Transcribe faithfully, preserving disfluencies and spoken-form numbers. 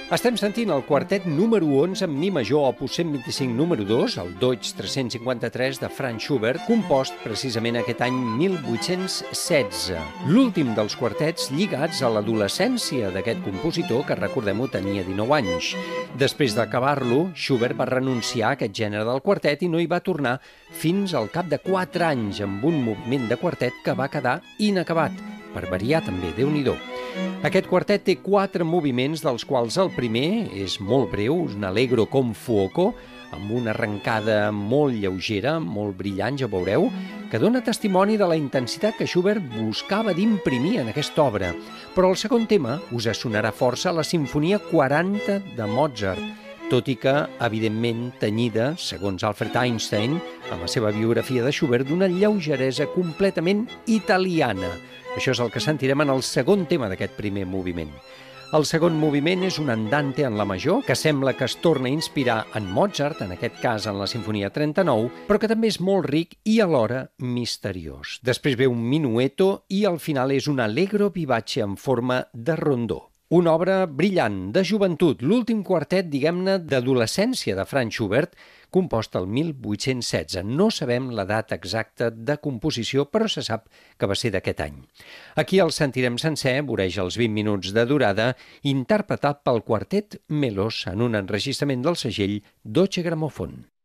Estem sentint el quartet número onze en mi major, opus cent vint-i-cinc número dos, el Deutsch tres-cents cinquanta-tres de Franz Schubert, compost precisament aquest any mil vuit-cents setze. L'últim dels quartets lligats a l'adolescència d'aquest compositor, que recordem-ho tenia dinou anys. Després d'acabar-lo, Schubert va renunciar a aquest gènere del quartet i no hi va tornar fins al cap de quatre anys amb un moviment de quartet que va quedar inacabat. Per variar també, Déu-n'hi-do. Aquest quartet té quatre moviments, dels quals el primer és molt breu, un allegro con fuoco, amb una arrencada molt lleugera, molt brillant, ja veureu, que dona testimoni de la intensitat que Schubert buscava d'imprimir en aquesta obra. Però el segon tema us sonarà força a la Simfonia quaranta de Mozart, tot i que, evidentment, tenyida, segons Alfred Einstein, en la seva biografia de Schubert, d'una lleugeresa completament italiana. Això és el que sentirem en el segon tema d'aquest primer moviment. El segon moviment és un andante en la major, que sembla que es torna a inspirar en Mozart, en aquest cas en la Simfonia trenta-nou, però que també és molt ric i alhora misteriós. Després ve un minueto i al final és un allegro vivace en forma de rondó. Una obra brillant, de joventut, l'últim quartet, diguem-ne, d'adolescència de Franz Schubert, compost el mil vuit-cents setze. No sabem la data exacta de composició, però se sap que va ser d'aquest any. Aquí el sentirem sencer, voreja els vint minuts de durada, interpretat pel quartet Melos en un enregistrament del segell Deutsche Grammophon.